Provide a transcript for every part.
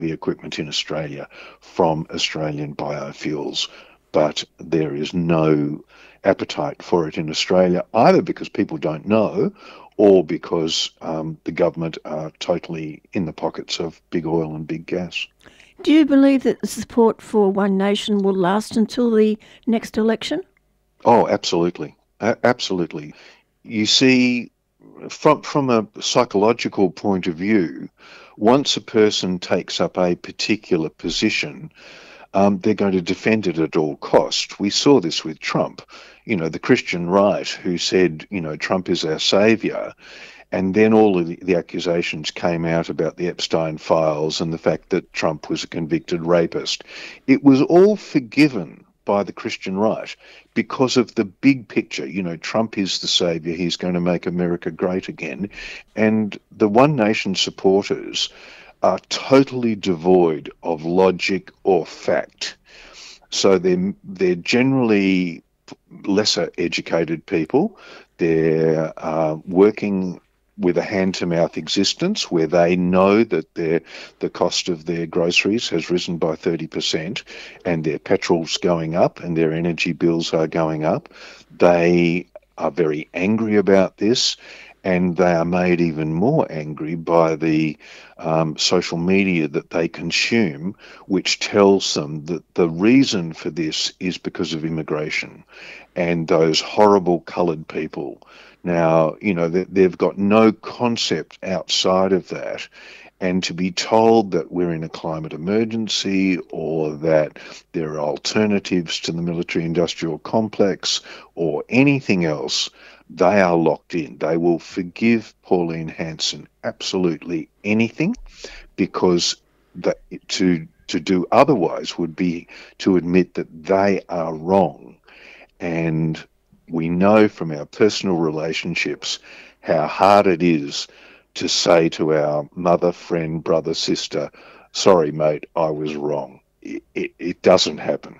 the equipment in Australia from Australian biofuels, but there is no appetite for it in Australia, either because people don't know or because the government are totally in the pockets of big oil and big gas. Do you believe that the support for One Nation will last until the next election? Oh, absolutely. Absolutely. You see, from a psychological point of view, once a person takes up a particular position, they're going to defend it at all cost. We saw this with Trump, the Christian right who said, Trump is our savior. And then all of the accusations came out about the Epstein files and the fact that Trump was a convicted rapist. It was all forgiven by the Christian right because of the big picture. Trump is the savior. He's going to make America great again. And the One Nation supporters are totally devoid of logic or fact. So they're generally lesser educated people. They're working with a hand-to-mouth existence where they know that the cost of their groceries has risen by 30% and their petrol's going up and their energy bills are going up. They are very angry about this, and they are made even more angry by the social media that they consume, which tells them that the reason for this is because of immigration and those horrible coloured people. Now, they've got no concept outside of that. And to be told that we're in a climate emergency or that there are alternatives to the military-industrial complex or anything else, they are locked in. They will forgive Pauline Hanson absolutely anything, because to do otherwise would be to admit that they are wrong. And we know from our personal relationships how hard it is to say to our mother, friend, brother, sister, sorry, mate, I was wrong. It doesn't happen.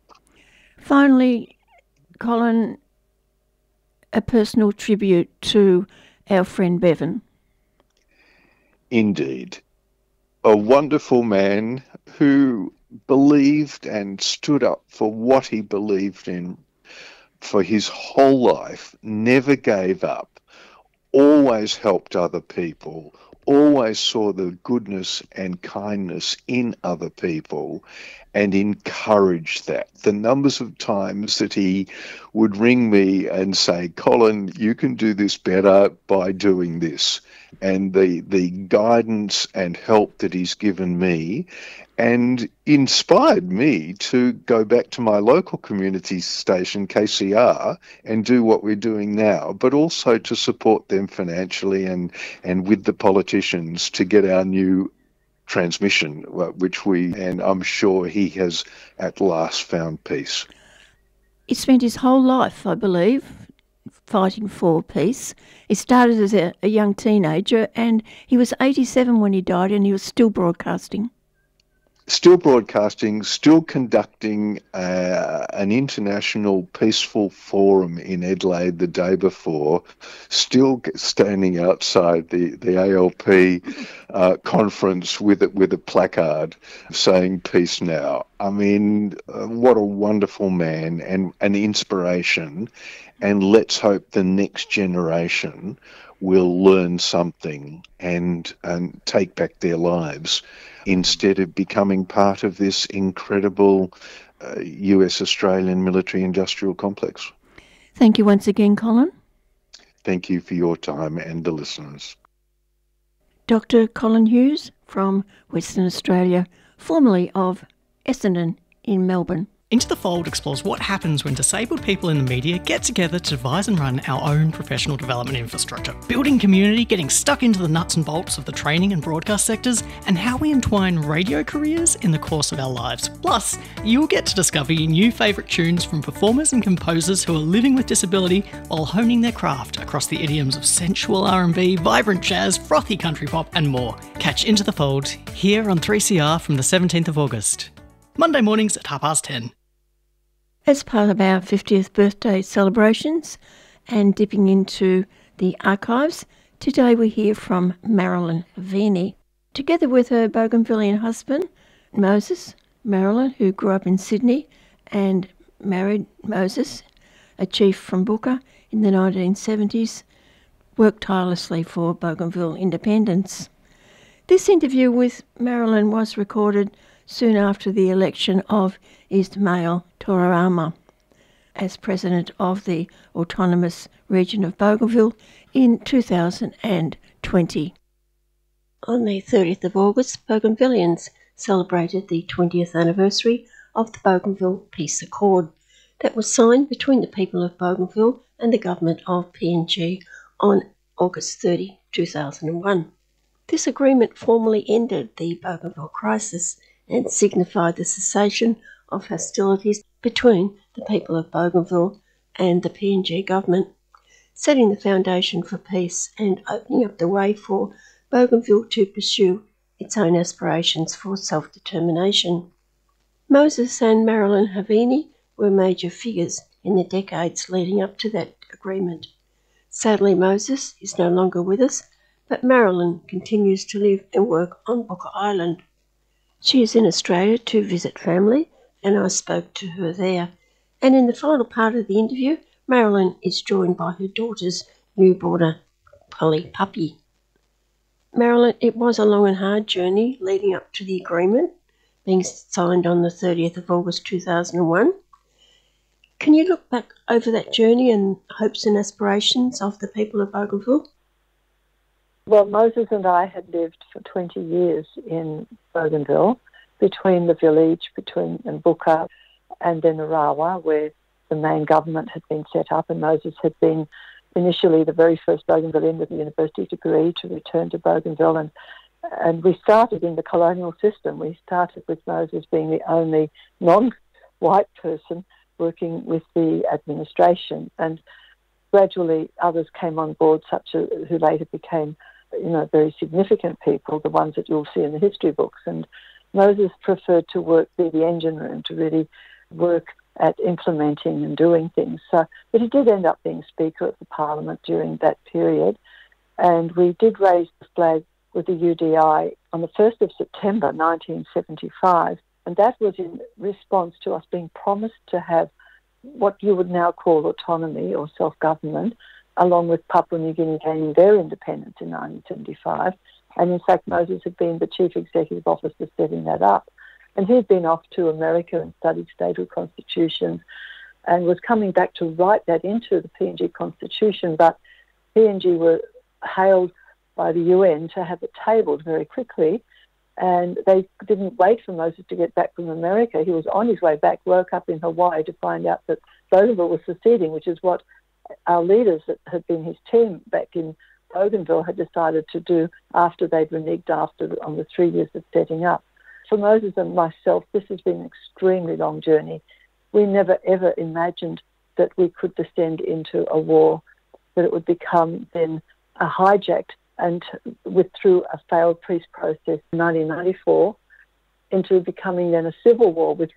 Finally, Colin, a personal tribute to our friend Bevan. Indeed. A wonderful man who believed and stood up for what he believed in for his whole life, never gave up, always helped other people, always saw the goodness and kindness in other people and encouraged that. The numbers of times that he would ring me and say, Colin, you can do this better by doing this. And the guidance and help that he's given me and inspired me to go back to my local community station, KCR, and do what we're doing now, but also to support them financially and with the politicians to get our new transmission, and I'm sure he has at last found peace. He spent his whole life, I believe, fighting for peace. He started as a young teenager, and he was 87 when he died, and he was still broadcasting. Still broadcasting, still conducting an international peaceful forum in Adelaide the day before, still standing outside the ALP conference with a placard saying peace now. I mean, what a wonderful man and an inspiration. And let's hope the next generation will learn something and take back their lives, instead of becoming part of this incredible US-Australian military-industrial complex. Thank you once again, Colin. Thank you for your time and the listeners. Dr. Colin Hughes from Western Australia, formerly of Essendon in Melbourne. Into the Fold explores what happens when disabled people in the media get together to devise and run our own professional development infrastructure, building community, getting stuck into the nuts and bolts of the training and broadcast sectors, and how we entwine radio careers in the course of our lives. Plus, you'll get to discover your new favourite tunes from performers and composers who are living with disability while honing their craft across the idioms of sensual R&B, vibrant jazz, frothy country pop, and more. Catch Into the Fold here on 3CR from the 17th of August. Monday mornings at 10:30. As part of our 50th birthday celebrations and dipping into the archives, today we hear from Marilyn Veeney. Together with her Bougainvillean husband, Moses, Marilyn, who grew up in Sydney and married Moses, a chief from Booker, in the 1970s, worked tirelessly for Bougainville independence. This interview with Marilyn was recorded soon after the election of Ismail Touarama as president of the autonomous region of Bougainville in 2020. On the 30th of August, Bougainvillians celebrated the 20th anniversary of the Bougainville Peace Accord that was signed between the people of Bougainville and the government of PNG on August 30, 2001. This agreement formally ended the Bougainville crisis and signified the cessation of hostilities between the people of Bougainville and the PNG government, setting the foundation for peace and opening up the way for Bougainville to pursue its own aspirations for self-determination. Moses and Marilyn Havini were major figures in the decades leading up to that agreement. Sadly, Moses is no longer with us, but Marilyn continues to live and work on Booker Island. She is in Australia to visit family, and I spoke to her there. And in the final part of the interview, Marilyn is joined by her daughter's newborn Polly puppy. Marilyn, it was a long and hard journey leading up to the agreement, being signed on the 30th of August 2001. Can you look back over that journey and hopes and aspirations of the people of Bougainville? Well, Moses and I had lived for 20 years in Bougainville, between the village, and Booker, and then Arawa, where the main government had been set up, and Moses had been initially the very first Bougainvillean with a university degree to return to Bougainville. And we started in the colonial system. We started with Moses being the only non-white person working with the administration. And gradually others came on board, who later became, very significant people, the ones that you'll see in the history books. And Moses preferred to be the engine room, to really work at implementing and doing things. But he did end up being Speaker of the Parliament during that period. And we did raise the flag with the UDI on the 1st of September 1975. And that was in response to us being promised to have what you would now call autonomy or self-government, along with Papua New Guinea gaining their independence in 1975. And in fact, Moses had been the chief executive officer setting that up. And he'd been off to America and studied statehood constitutions and was coming back to write that into the PNG constitution. But PNG were hailed by the UN to have it tabled very quickly. And they didn't wait for Moses to get back from America. He was on his way back, woke up in Hawaii to find out that Bougainville was seceding, which is what our leaders that had been his team back in Bougainville had decided to do after they'd reneged on the 3 years of setting up. For Moses and myself, this has been an extremely long journey. We never, ever imagined that we could descend into a war, that it would become then a hijacked and through a failed peace process in 1994 into becoming then a civil war with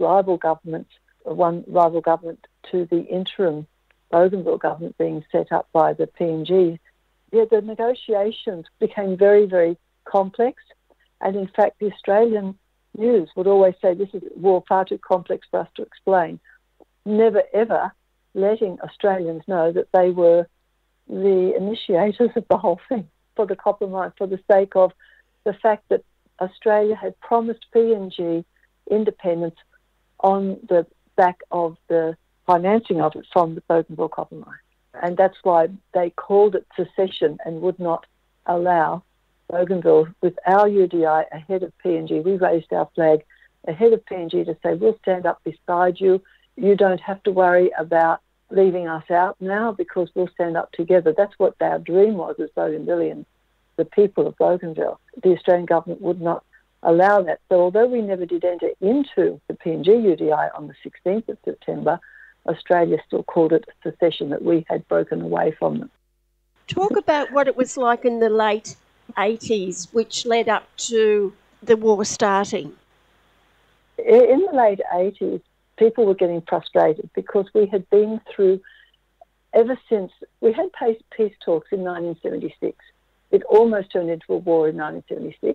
one rival government to the interim Bougainville government being set up by the PNG. The negotiations became very, very complex. And in fact, the Australian news would always say this is a war far too complex for us to explain, never ever letting Australians know that they were the initiators of the whole thing for the copper mine, for the sake of the fact that Australia had promised PNG independence on the back of the financing of it from the Bougainville copper mine. And that's why they called it secession and would not allow Bougainville, with our UDI ahead of PNG. We raised our flag ahead of PNG to say, we'll stand up beside you. You don't have to worry about leaving us out now because we'll stand up together. That's what our dream was as Bougainvilleans, the people of Bougainville. The Australian government would not allow that. So although we never did enter into the PNG UDI on the 16th of September, Australia still called it a secession, that we had broken away from them. Talk about what it was like in the late 80s, which led up to the war starting. In the late 80s, people were getting frustrated because we had been through, ever since, we had peace talks in 1976. It almost turned into a war in 1976.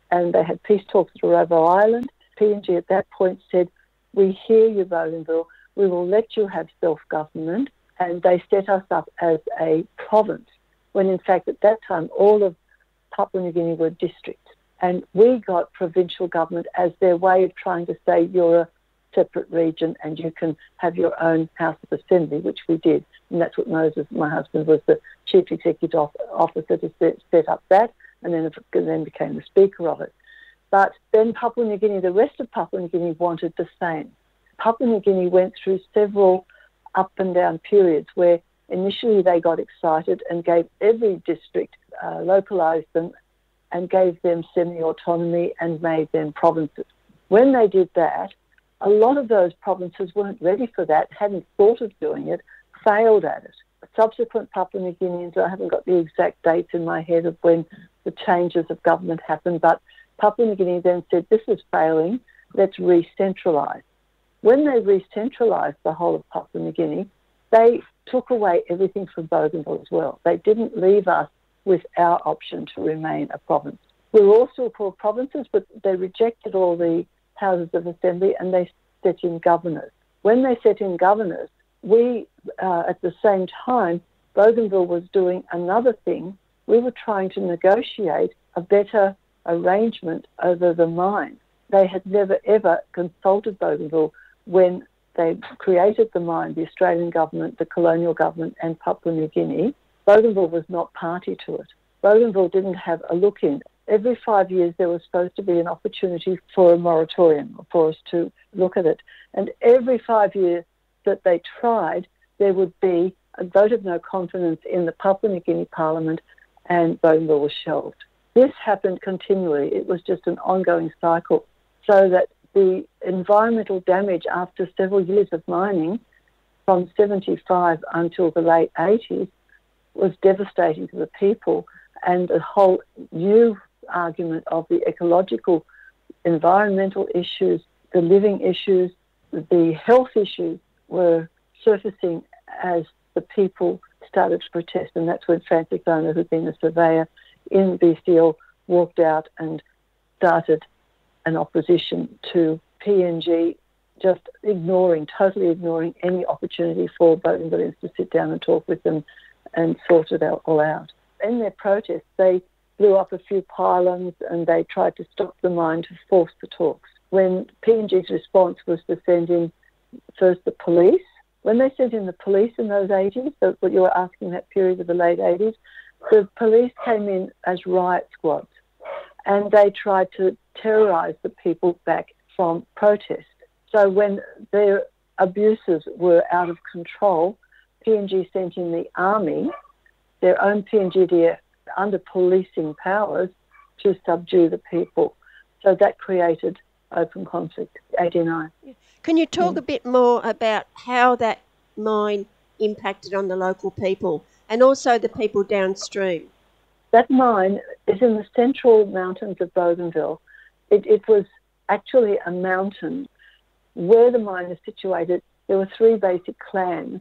and they had peace talks at Aravo Island. PNG at that point said, "We hear you, Bougainville. We will let you have self-government." And they set us up as a province, when in fact at that time all of Papua New Guinea were districts. And we got provincial government as their way of trying to say you're a separate region and you can have your own House of Assembly, which we did. And that's what Moses, my husband, was the chief executive officer to set up that, and then became the speaker of it. But then Papua New Guinea, the rest of Papua New Guinea wanted the same. Papua New Guinea went through several up and down periods where initially they got excited and gave every district, localised them and gave them semi-autonomy and made them provinces. When they did that, a lot of those provinces weren't ready for that, hadn't thought of doing it, failed at it. Subsequent Papua New Guineans, I haven't got the exact dates in my head of when the changes of government happened, but Papua New Guinea then said, this is failing, let's re-centralise. When they re-centralised the whole of Papua New Guinea, they took away everything from Bougainville as well. They didn't leave us with our option to remain a province. We were all still called provinces, but they rejected all the houses of assembly and they set in governors. When they set in governors, we, at the same time, Bougainville was doing another thing. We were trying to negotiate a better arrangement over the mine. They had never, ever consulted Bougainville when they created the mine, the Australian government, the colonial government and Papua New Guinea. Bougainville was not party to it. Bougainville didn't have a look in. Every 5 years there was supposed to be an opportunity for a moratorium, for us to look at it. And every 5 years that they tried, there would be a vote of no confidence in the Papua New Guinea Parliament and Bougainville was shelved. This happened continually. It was just an ongoing cycle, so that the environmental damage after several years of mining from 75 until the late 80s was devastating to the people, and a whole new argument of the ecological, environmental issues, the living issues, the health issues were surfacing as the people started to protest. And that's when Francis Ona, who'd been a surveyor in BCL, walked out and started an opposition to PNG, just totally ignoring any opportunity for Bougainvilleans to sit down and talk with them and sort it all out. In their protests, they blew up a few pylons and they tried to stop the mine to force the talks. When PNG's response was to send in first the police, when they sent in the police in those 80s, so what you were asking, that period of the late 80s, the police came in as riot squads and they tried to terrorise the people back from protest. So when their abuses were out of control, PNG sent in the army, their own PNGDF, under policing powers to subdue the people. So that created open conflict, 89. Can you talk a bit more about how that mine impacted on the local people and also the people downstream? That mine is in the central mountains of Bougainville. It was actually a mountain. Where the mine is situated, there were three basic clans,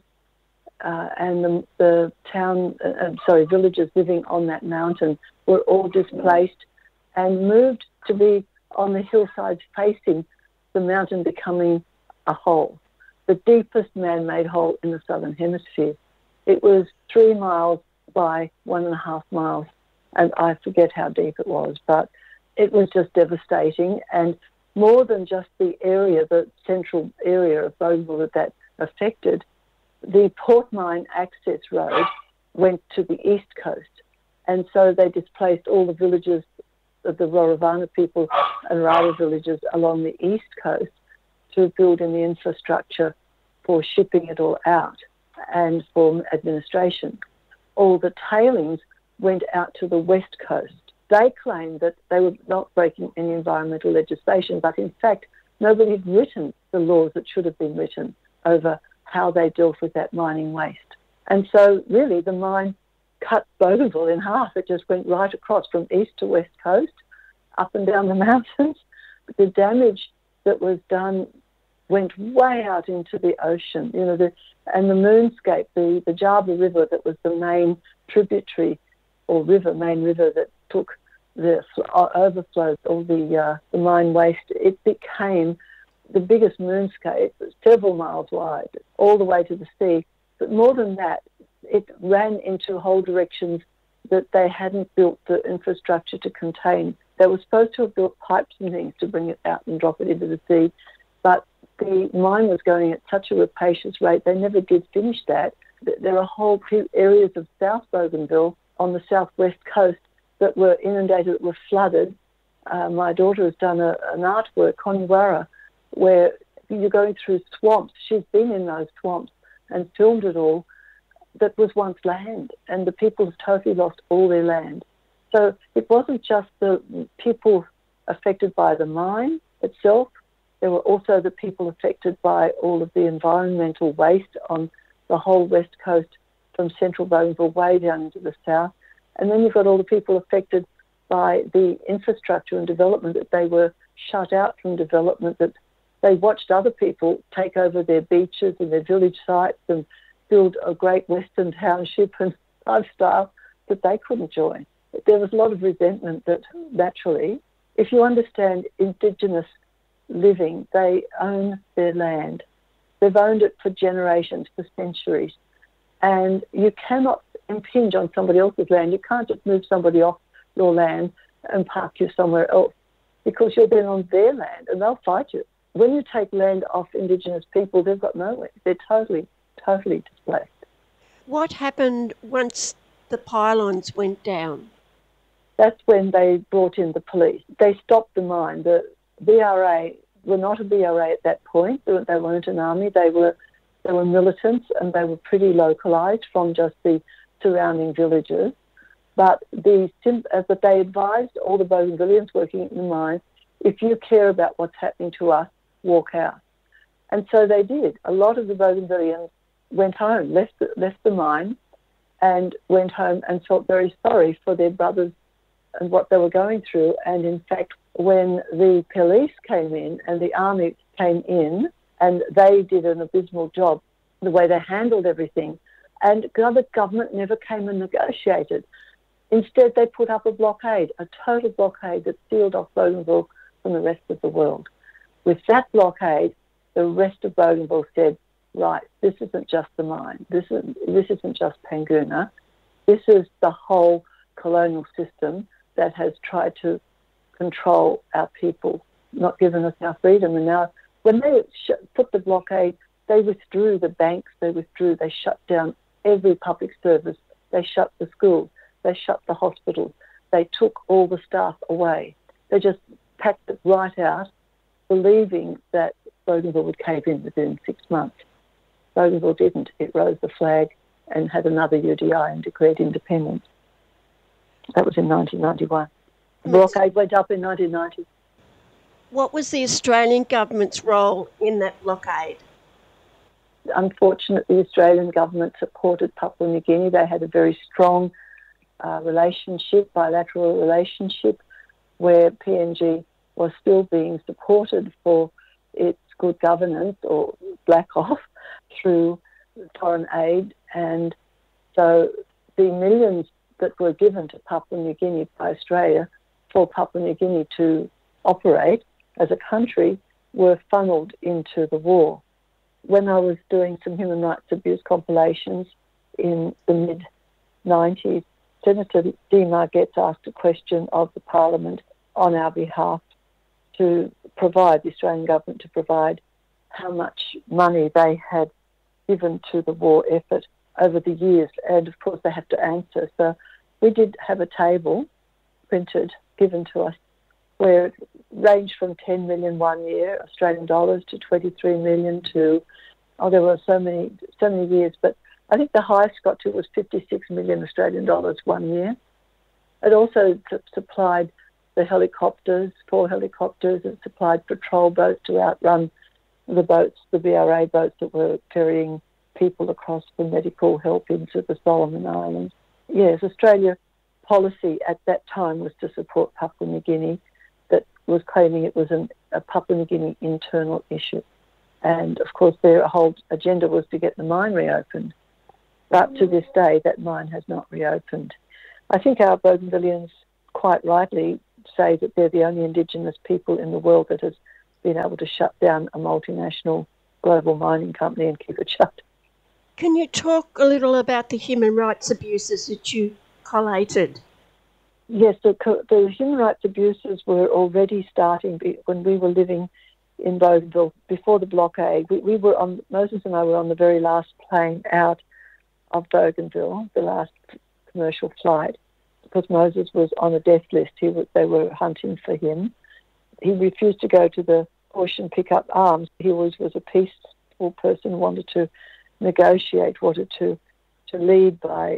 and the villagers living on that mountain were all displaced and moved to be on the hillsides facing the mountain, becoming a hole, the deepest man-made hole in the southern hemisphere. It was 3 miles by 1.5 miles, and I forget how deep it was, but it was just devastating. And more than just the area, the central area of Bougainville that affected, the Port Mine access road went to the east coast. And so they displaced all the villages of the Rorovana people and Rara villages along the east coast to build in the infrastructure for shipping it all out and for administration. All the tailings went out to the west coast. They claimed that they were not breaking any environmental legislation, but in fact, nobody had written the laws that should have been written over how they dealt with that mining waste. And so really the mine cut Bougainville in half. It just went right across from east to west coast, up and down the mountains. The damage that was done went way out into the ocean, and the moonscape, the Java River that was the main tributary or main river that took the overflow, all the mine waste, it became the biggest moonscape, several miles wide, all the way to the sea. But more than that, it ran into whole directions that they hadn't built the infrastructure to contain. They were supposed to have built pipes and things to bring it out and drop it into the sea, but the mine was going at such a rapacious rate, they never did finish that. There are whole areas of South Bougainville on the southwest coast that were inundated, that were flooded. My daughter has done an artwork, Koniwara, where you're going through swamps. She's been in those swamps and filmed it all. That was once land, and the people have totally lost all their land. So it wasn't just the people affected by the mine itself. There were also the people affected by all of the environmental waste on the whole west coast from central Bougainville way down into the south. And then you've got all the people affected by the infrastructure and development, that they were shut out from development, that they watched other people take over their beaches and their village sites and build a great Western township and lifestyle that they couldn't join. There was a lot of resentment that naturally, if you understand Indigenous living, they own their land. They've owned it for generations, for centuries. And you cannot impinge on somebody else's land. You can't just move somebody off your land and park you somewhere else, because you're then on their land and they'll fight you. When you take land off Indigenous people, they've got nowhere. They're totally displaced. What happened once the pylons went down? That's when they brought in the police. They stopped the mine. The BRA were not a BRA at that point. They weren't an army. They were militants, and they were pretty localised from just the surrounding villages. But they advised all the Bougainvilleans working in the mine, if you care about what's happening to us, walk out. And so they did. A lot of the Bougainvilleans went home, left the mine, and went home and felt very sorry for their brothers and what they were going through. And in fact, when the police came in and the army came in, and they did an abysmal job, the way they handled everything, and the government never came and negotiated. Instead, they put up a blockade, a total blockade that sealed off Bougainville from the rest of the world. With that blockade, the rest of Bougainville said, right, this isn't just the mine. This isn't just Panguna. This is the whole colonial system that has tried to control our people, not given us our freedom. And now, when they put the blockade, they withdrew the banks, they shut down every public service, they shut the schools, they shut the hospitals, they took all the staff away. They just packed it right out, believing that Bougainville would cave in within 6 months. Bougainville didn't. It rose the flag and had another UDI and declared independence. That was in 1991. The blockade went up in 1990. What was the Australian government's role in that blockade? Unfortunately, the Australian government supported Papua New Guinea. They had a very strong bilateral relationship, where PNG was still being supported for its good governance, or black off, through foreign aid. And so the millions that were given to Papua New Guinea by Australia for Papua New Guinea to operate as a country were funneled into the war. When I was doing some human rights abuse compilations in the mid-90s, Senator Dee Margetts asked a question of the Parliament on our behalf to provide, the Australian government to provide, how much money they had given to the war effort over the years. And of course they have to answer. So we did have a table printed, given to us, where it ranged from 10 million 1 year, Australian dollars, to 23 million to, there were so many years, but I think the highest got to was 56 million Australian dollars 1 year. It also supplied the helicopters, 4 helicopters. It supplied patrol boats to outrun the boats, the BRA boats that were ferrying people across for medical help into the Solomon Islands. Yes, Australia policy at that time was to support Papua New Guinea, that was claiming it was a Papua New Guinea internal issue. And of course their whole agenda was to get the mine reopened. But to this day, that mine has not reopened. I think our Bougainvilleans quite rightly say that they're the only Indigenous people in the world that has been able to shut down a multinational global mining company and keep it shut. Can you talk a little about the human rights abuses that you collated? Yes, the human rights abuses were already starting when we were living in Bougainville before the blockade. Moses and I were on the very last plane out of Bougainville, the last commercial flight, because Moses was on a death list. They were hunting for him. He refused to go to the bush and pick up arms. He was a peaceful person, wanted to negotiate, wanted to lead by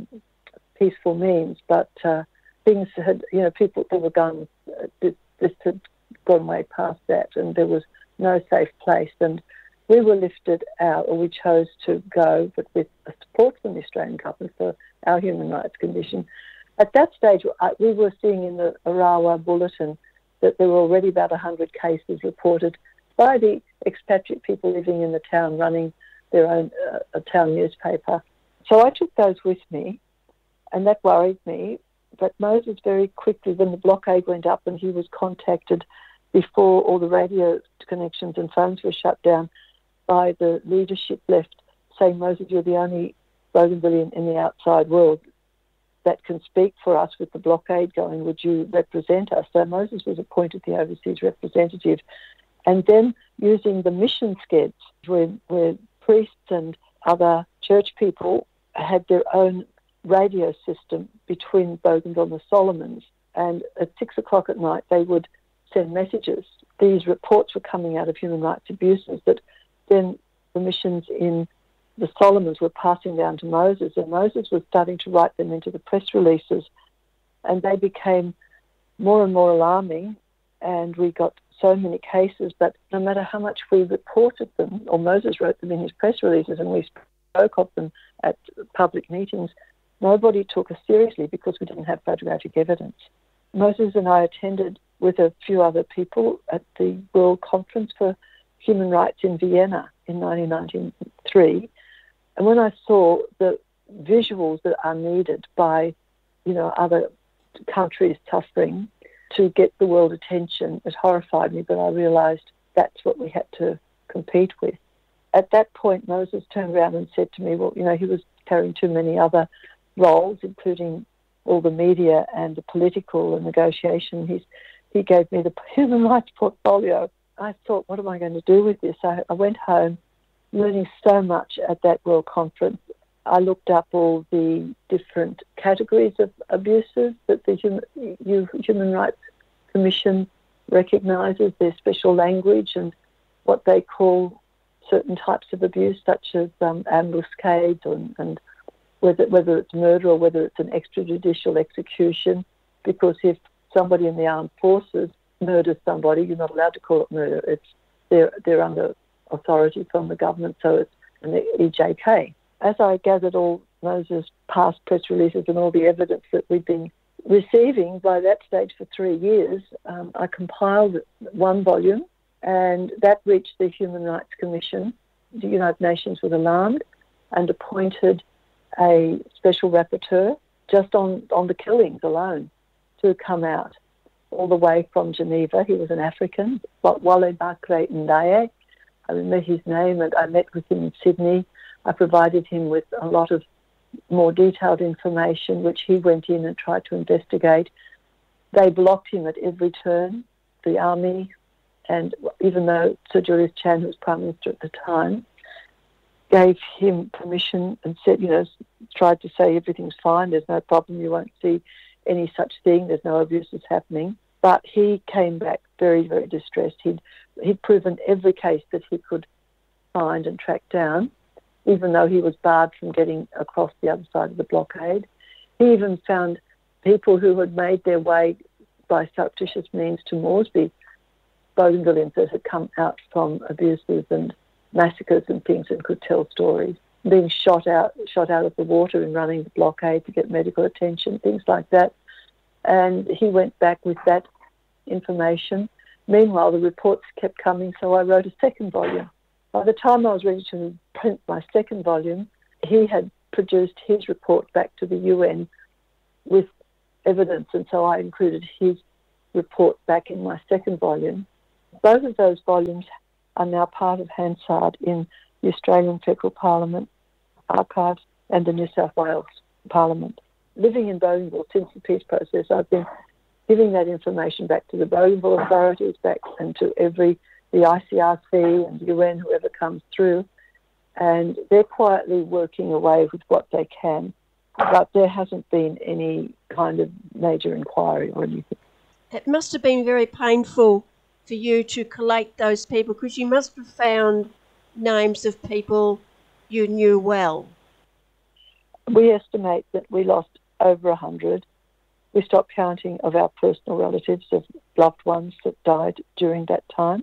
peaceful means, but things had, there were guns. This had gone way past that, and there was no safe place. And we were lifted out, or we chose to go, but with support from the Australian government for our human rights condition. At that stage, we were seeing in the Arawa Bulletin that there were already about 100 cases reported by the expatriate people living in the town, running their own town newspaper. So I took those with me, and that worried me. But Moses very quickly, when the blockade went up and he was contacted before all the radio connections and phones were shut down by the leadership left, saying, Moses, you're the only Bougainvillean in the outside world that can speak for us with the blockade going. Would you represent us? So Moses was appointed the overseas representative. And then using the mission skeds, where priests and other church people had their own radio system between Bougainville and the Solomons, and at 6 o'clock at night they would send messages. These reports were coming out of human rights abuses that then the missions in the Solomons were passing down to Moses, and Moses was starting to write them into the press releases, and they became more and more alarming, and we got so many cases. But no matter how much we reported them, or Moses wrote them in his press releases and we spoke of them at public meetings, nobody took us seriously because we didn't have photographic evidence. Moses and I attended with a few other people at the World Conference for Human Rights in Vienna in 1993. And when I saw the visuals that are needed by, other countries suffering to get the world attention, it horrified me, but I realised that's what we had to compete with. At that point, Moses turned around and said to me, well, he was carrying too many other roles, including all the media and the political and negotiation. He gave me the human rights portfolio. I thought, what am I going to do with this? I went home learning so much at that World Conference. I looked up all the different categories of abuses that the Human Rights Commission recognises, their special language and what they call certain types of abuse, such as ambuscades and whether it's murder or whether it's an extrajudicial execution, because if somebody in the armed forces murders somebody, you're not allowed to call it murder. They're under authority from the government, so it's an EJK. As I gathered all Moses' past press releases and all the evidence that we'd been receiving by that stage for 3 years, I compiled one volume, and that reached the Human Rights Commission. The United Nations was alarmed and appointed a special rapporteur just on the killings alone to come out all the way from Geneva. He was an African, Wale Bakre Ndaye. I remember his name, and I met with him in Sydney. I provided him with a lot of more detailed information, which he went in and tried to investigate. They blocked him at every turn, the army, and even though Sir Julius Chan, who was Prime Minister at the time, gave him permission and said, tried to say everything's fine, there's no problem, you won't see any such thing, there's no abuses happening. But he came back very, very distressed. He'd proven every case that he could find and track down, even though he was barred from getting across the other side of the blockade. He even found people who had made their way by surreptitious means to Moresby, Bougainvilleans that had come out from abuses and massacres and things and could tell stories, being shot out of the water and running the blockade to get medical attention, things like that. And he went back with that information. Meanwhile, the reports kept coming, so I wrote a second volume. By the time I was ready to print my second volume, he had produced his report back to the UN with evidence, and so I included his report back in my second volume. Both of those volumes are now part of Hansard in the Australian Federal Parliament Archives and the New South Wales Parliament. Living in Bougainville since the peace process, I've been giving that information back to the Bougainville authorities, back and to the ICRC and UN, whoever comes through, and they're quietly working away with what they can, but there hasn't been any kind of major inquiry or anything. It must have been very painful for you to collate those people, because you must have found names of people you knew well. We estimate that we lost over 100. We stopped counting of our personal relatives, of loved ones that died during that time.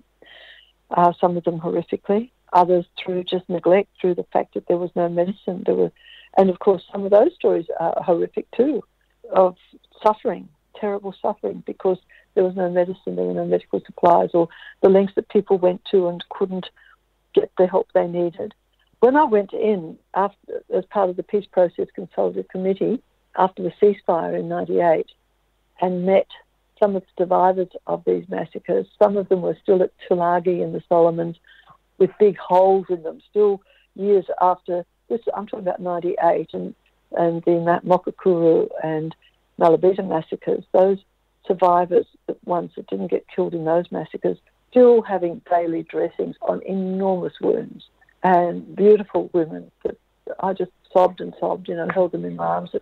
Some of them horrifically, others through just neglect, through the fact that there was no medicine. And of course, some of those stories are horrific too, of suffering, terrible suffering, because there was no medicine, there were no medical supplies, or the lengths that people went to and couldn't get the help they needed. When I went in as part of the Peace Process Consultative Committee after the ceasefire in 1998 and met some of the survivors of these massacres, some of them were still at Tulagi in the Solomons with big holes in them, still years after this. I'm talking about 1998 and the Mokokuru and Malabita massacres. Those survivors, the ones that didn't get killed in those massacres, still having daily dressings on enormous wounds, and beautiful women that I just sobbed and sobbed, held them in my arms.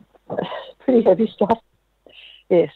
Pretty heavy stuff. Yes.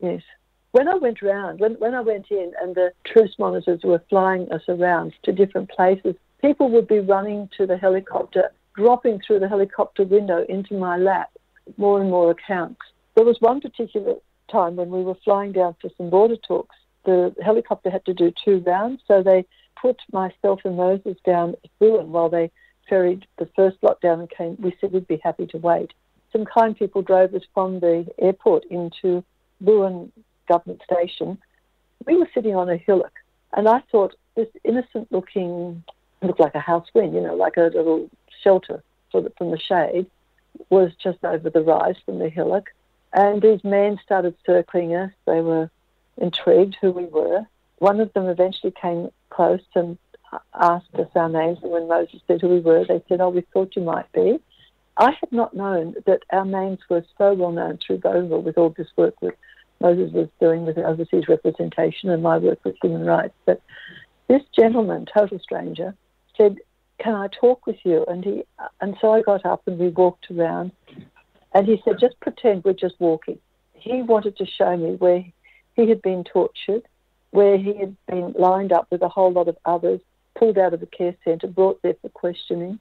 When I went round, when I went in and the truce monitors were flying us around to different places, people would be running to the helicopter, dropping through the helicopter window into my lap, more and more accounts. There was one particular time when we were flying down for some border talks. The helicopter had to do 2 rounds, so they put myself and Moses down at Buin while they ferried the first lot down and came. We said we'd be happy to wait. Some kind people drove us from the airport into Buin government station. We were sitting on a hillock, and I thought this innocent-looking, looked like a house wind, like a little shelter from the shade, was just over the rise from the hillock. And these men started circling us. They were intrigued who we were. One of them eventually came close and asked us our names, and when Moses said who we were, they said, "Oh, we thought you might be." I had not known that our names were so well known through Bougainville with all this work that Moses was doing with overseas representation and my work with human rights. But this gentleman, total stranger, said, "Can I talk with you?" And so I got up and we walked around, and he said, "Just pretend we're just walking." He wanted to show me where he had been tortured, where he had been lined up with a whole lot of others, pulled out of the care centre, brought there for questioning,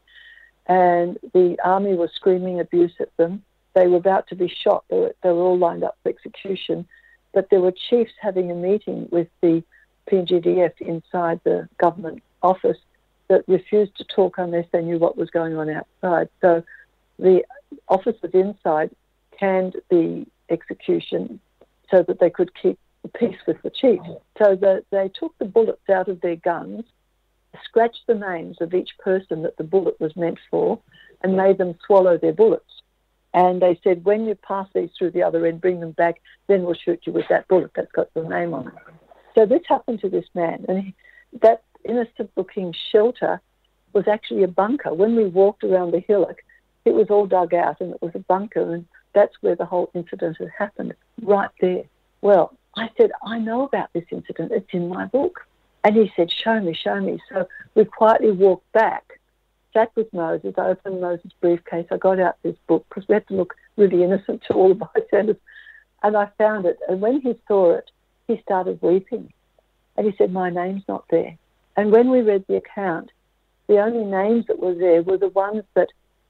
and the army was screaming abuse at them. They were about to be shot. They were all lined up for execution, but there were chiefs having a meeting with the PNGDF inside the government office that refused to talk unless they knew what was going on outside. So the officers inside canned the execution so that they could keep the peace with the chiefs. So they took the bullets out of their guns, scratched the names of each person that the bullet was meant for, and made them swallow their bullets. And they said, "When you pass these through the other end, bring them back, then we'll shoot you with that bullet that's got your name on it." So this happened to this man, and that innocent-looking shelter was actually a bunker. When we walked around the hillock, it was all dug out, and it was a bunker, and that's where the whole incident had happened, right there. Well, I said, "I know about this incident. It's in my book." And he said, show me. So we quietly walked back, sat with Moses. I opened Moses' briefcase. I got out this book because we had to look really innocent to all the bystanders. And I found it. And when he saw it, he started weeping. And he said, "My name's not there." And when we read the account, the only names that were there were the ones that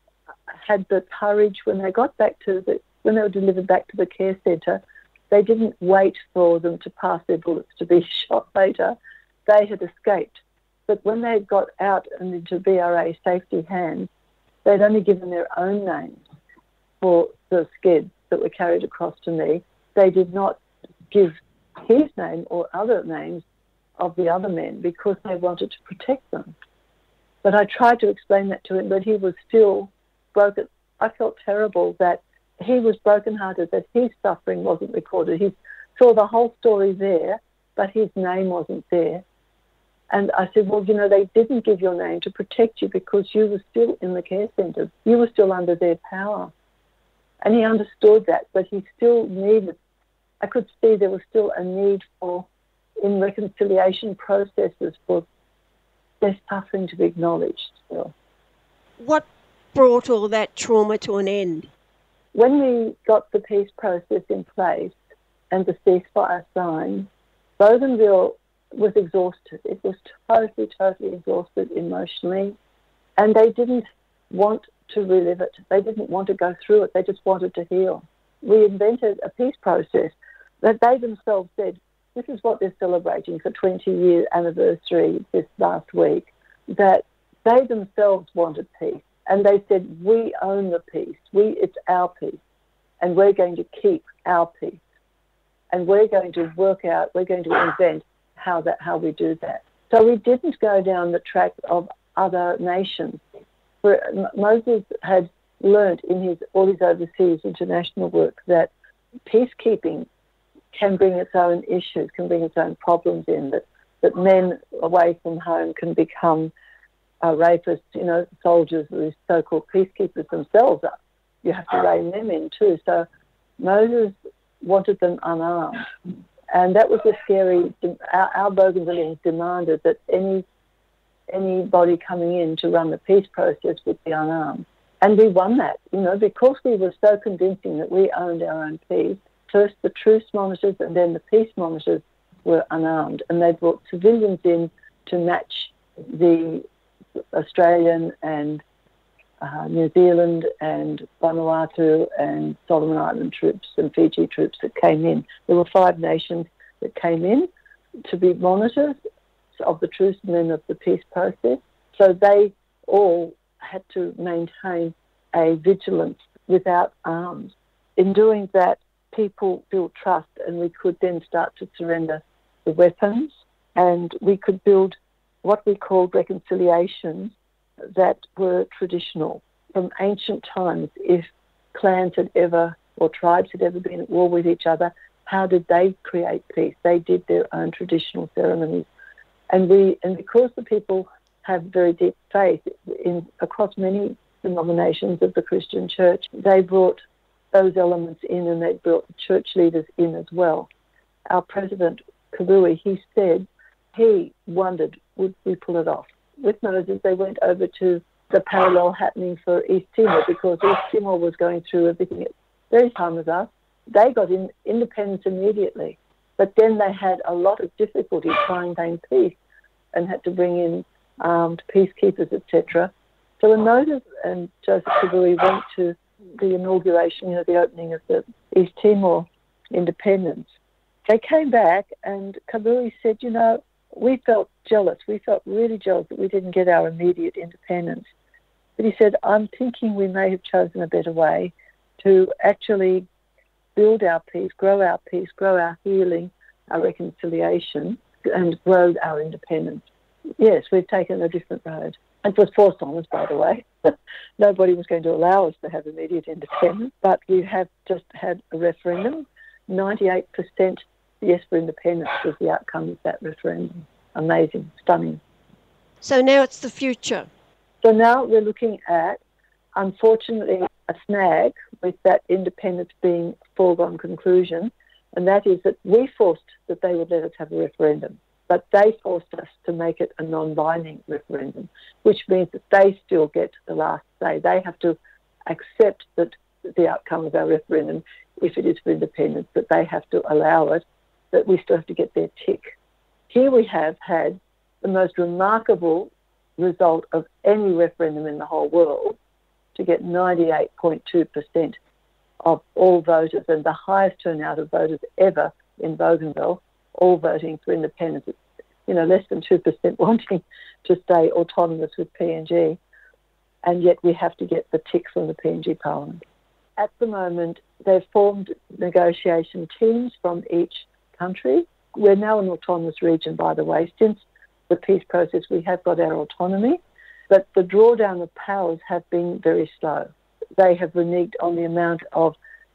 had the courage when they got back when they were delivered back to the care centre. They didn't wait for them to pass their bullets to be shot later. They had escaped. But when they got out and into BRA safety hands, they'd only given their own names for the skids that were carried across to me. They did not give his name or other names of the other men because they wanted to protect them. But I tried to explain that to him, but he was still broken. I felt terrible that he was brokenhearted that his suffering wasn't recorded. He saw the whole story there, but his name wasn't there. And I said, well, they didn't give your name to protect you because you were still in the care centre. You were still under their power. And he understood that, but he still needed, I could see there was still a need in reconciliation processes for their suffering to be acknowledged still. What brought all that trauma to an end? When we got the peace process in place and the ceasefire signed, Bougainville was exhausted. It was totally exhausted emotionally, and they didn't want to relive it. They didn't want to go through it. They just wanted to heal. We invented a peace process that they themselves said, this is what they're celebrating for 20-year anniversary this last week, that they themselves wanted peace. And they said, we own the peace. It's our peace, and we're going to keep our peace. And we're going to invent how we do that. So we didn't go down the track of other nations. Moses had learnt in all his overseas international work that peacekeeping can bring its own issues, can bring its own problems in, that men away from home can become rapists, soldiers, these so-called peacekeepers themselves are. You have to rein them in too. So Moses wanted them unarmed. And that was a scary, our Bougainvilleans demanded that anybody coming in to run the peace process would be unarmed. And we won that, because we were so convincing that we owned our own peace. First the truce monitors and then the peace monitors were unarmed. And they brought civilians in to match the Australian and New Zealand and Vanuatu and Solomon Island troops and Fiji troops that came in. There were 5 nations that came in to be monitors of the truce and then of the peace process. So they all had to maintain a vigilance without arms. In doing that, people built trust, and we could then start to surrender the weapons, and we could build what we called reconciliations that were traditional. From ancient times, if clans had ever, or tribes had ever been at war with each other, how did they create peace? They did their own traditional ceremonies. And because the people have very deep faith across many denominations of the Christian church, they brought those elements in, and they brought the church leaders in as well. Our president, Kabui, he said he wondered, would we pull it off? With Moses, they went over to the parallel happening for East Timor, because East Timor was going through everything at the same time as us. They got independence immediately, but then they had a lot of difficulty trying to maintain peace and had to bring in armed peacekeepers, etc. So when Moses and Joseph Kabui went to the inauguration, the opening of the East Timor independence, they came back and Kabui said, we felt jealous. We felt really jealous that we didn't get our immediate independence. But he said, I'm thinking we may have chosen a better way to actually build our peace, grow our healing, our reconciliation, and grow our independence. Yes, we've taken a different road. It was forced on us, by the way. Nobody was going to allow us to have immediate independence, but we have just had a referendum. 98% yes for independence was the outcome of that referendum. Amazing, stunning. So now it's the future. So now we're looking at, unfortunately, a snag with that independence being a foregone conclusion, and that is that we forced that they would let us have a referendum, but they forced us to make it a non-binding referendum, which means that they still get the last say. They have to accept that the outcome of our referendum, if it is for independence, that they have to allow it, that we still have to get their tick. Here we have had the most remarkable result of any referendum in the whole world, to get 98.2% of all voters, and the highest turnout of voters ever in Bougainville, all voting for independence. Less than 2% wanting to stay autonomous with PNG, and yet we have to get the tick from the PNG Parliament. At the moment, they've formed negotiation teams from each country. We're now an autonomous region, by the way. Since the peace process, we have got our autonomy, but the drawdown of powers have been very slow. They have reneged on the amount of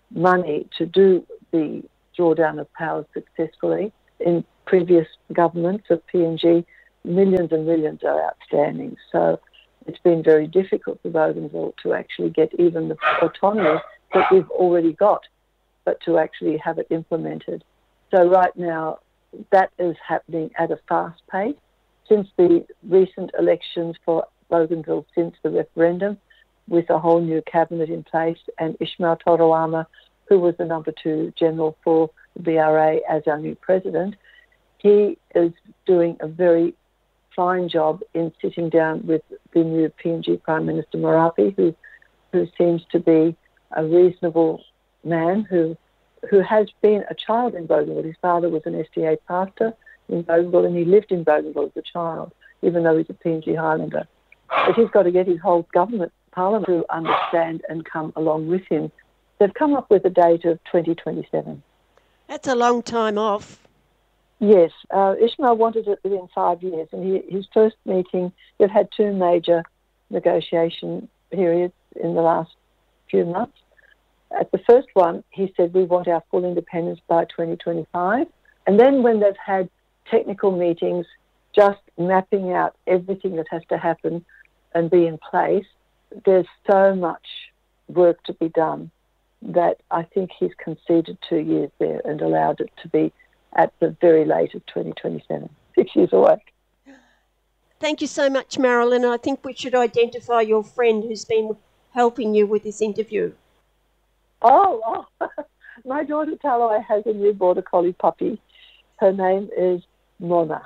money to do the drawdown of powers successfully. In previous governments of PNG, millions and millions are outstanding. So it's been very difficult for Bougainville to actually get even the autonomy that we've already got, but to actually have it implemented. So right now, that is happening at a fast pace. Since the recent elections for Bougainville, since the referendum, with a whole new cabinet in place, and Ismail Toroama, who was the number 2 general for the BRA as our new president, he is doing a very fine job in sitting down with the new PNG Prime Minister Marape, who seems to be a reasonable man who has been a child in Bougainville. His father was an SDA pastor in Bougainville, and he lived in Bougainville as a child, even though he's a PNG Highlander. But he's got to get his whole government, parliament, to understand and come along with him. They've come up with a date of 2027. That's a long time off. Yes, Ismail wanted it within 5 years, and his first meeting, they've had 2 major negotiation periods in the last few months. At the first one, he said, we want our full independence by 2025. And then when they've had technical meetings, just mapping out everything that has to happen and be in place, there's so much work to be done that I think he's conceded 2 years there and allowed it to be at the very latest 2027, 6 years away. Thank you so much, Marilyn. I think we should identify your friend who's been helping you with this interview. Oh, my daughter Taloi has a new Border Collie puppy. Her name is Mona.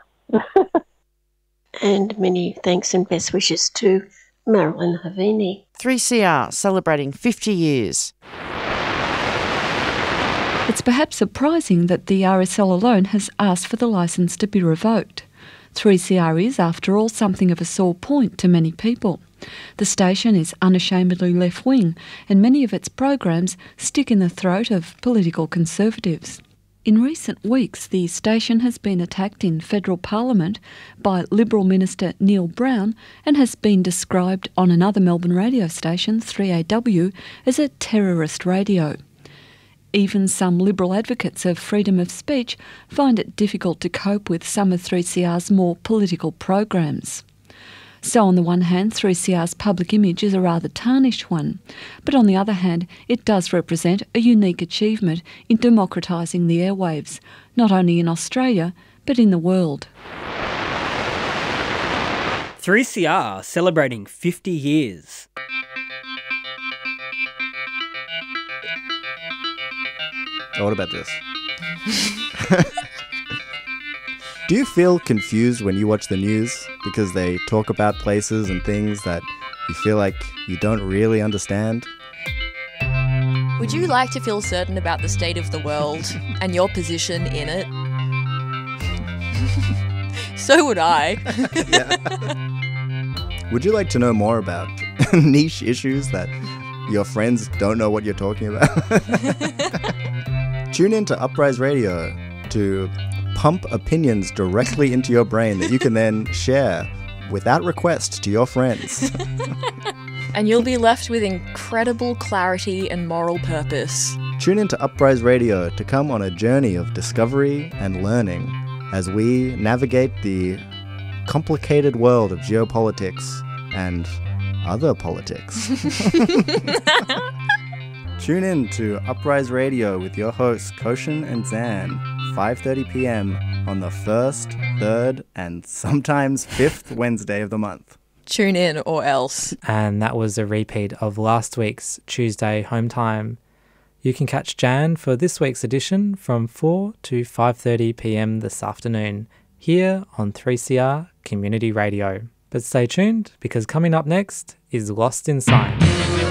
And many thanks and best wishes to Marilyn Havini. 3CR celebrating 50 years. It's perhaps surprising that the RSL alone has asked for the licence to be revoked. 3CR is, after all, something of a sore point to many people. The station is unashamedly left-wing, and many of its programs stick in the throat of political conservatives. In recent weeks, the station has been attacked in federal parliament by Liberal Minister Neil Brown and has been described on another Melbourne radio station, 3AW, as a terrorist radio. Even some Liberal advocates of freedom of speech find it difficult to cope with some of 3CR's more political programs. So on the one hand, 3CR's public image is a rather tarnished one, but on the other hand, it does represent a unique achievement in democratising the airwaves, not only in Australia, but in the world. 3CR celebrating 50 years. So what about this? Do you feel confused when you watch the news because they talk about places and things that you feel like you don't really understand? Would you like to feel certain about the state of the world and your position in it? So would I. Yeah. Would you like to know more about niche issues that your friends don't know what you're talking about? Tune in to Uprise Radio to pump opinions directly into your brain that you can then share without request to your friends. And you'll be left with incredible clarity and moral purpose. Tune in to Uprise Radio to come on a journey of discovery and learning as we navigate the complicated world of geopolitics and other politics. Tune in to Uprise Radio with your hosts Koshin and Zan, 5:30 p.m. on the 1st, 3rd and sometimes 5th Wednesday of the month. Tune in or else. And that was a repeat of last week's Tuesday home time. You can catch Jan for this week's edition from 4 to 5:30 p.m. this afternoon here on 3CR Community Radio. But stay tuned because coming up next is Lost in Science.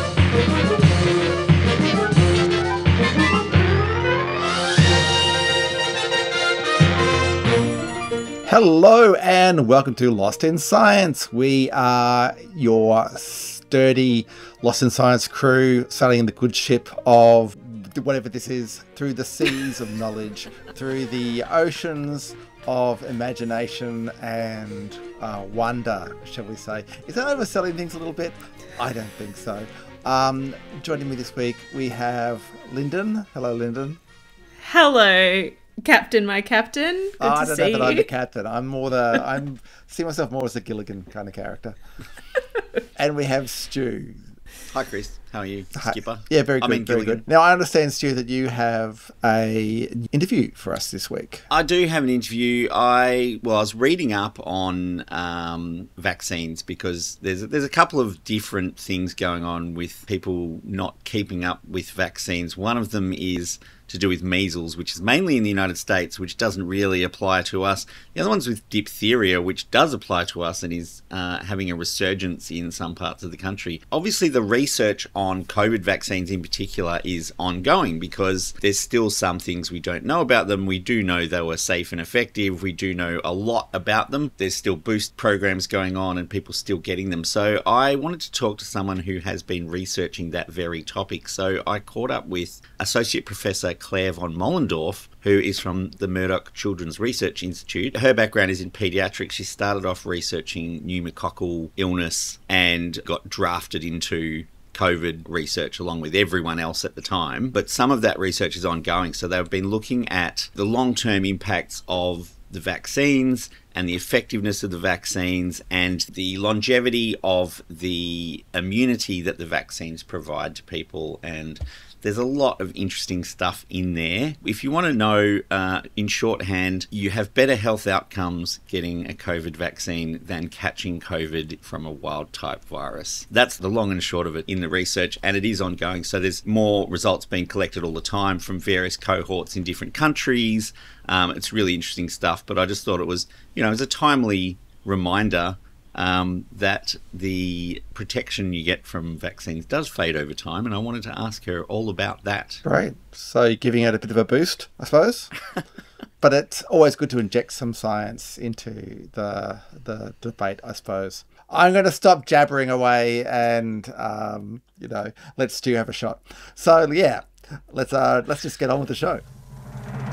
Hello and welcome to Lost in Science. We are your sturdy Lost in Science crew sailing in the good ship of whatever this is, through the seas of knowledge, through the oceans of imagination and wonder, shall we say. Is that overselling things a little bit? I don't think so. Joining me this week, we have Lyndon. Hello, Lyndon. Hello, Captain, my captain. Good I to don't see know that I'm you. the captain. I see myself more as a Gilligan kind of character. And we have Stu. Hi, Chris. How are you, Skipper? Yeah, very good. Very Gilligan. good. Now, I understand, Stu, that you have an interview for us this week. I do have an interview. I was reading up on vaccines because there's a couple of different things going on with people not keeping up with vaccines. One of them is to do with measles, which is mainly in the United States, which doesn't really apply to us. The other one's with diphtheria, which does apply to us and is having a resurgence in some parts of the country. Obviously, the research on COVID vaccines in particular is ongoing because there's still some things we don't know about them. We do know they were safe and effective. We do know a lot about them. There's still boost programs going on and people still getting them. So I wanted to talk to someone who has been researching that very topic. So I caught up with Associate Professor Claire von Mollendorf, who is from the Murdoch Children's Research Institute. Her background is in paediatrics. She started off researching pneumococcal illness and got drafted into COVID research along with everyone else at the time. But some of that research is ongoing. So they've been looking at the long-term impacts of the vaccines and the effectiveness of the vaccines and the longevity of the immunity that the vaccines provide to people. And there's a lot of interesting stuff in there. If you want to know, in shorthand, you have better health outcomes getting a COVID vaccine than catching COVID from a wild-type virus. That's the long and short of it in the research, and it is ongoing. So there's more results being collected all the time from various cohorts in different countries. It's really interesting stuff, but I just thought it was, it was a timely reminder that the protection you get from vaccines does fade over time, and I wanted to ask her all about that. Great. So you're giving it a bit of a boost, I suppose. But it's always good to inject some science into the debate, I suppose. I'm going to stop jabbering away and, let Stu have a shot. So, yeah, let's just get on with the show.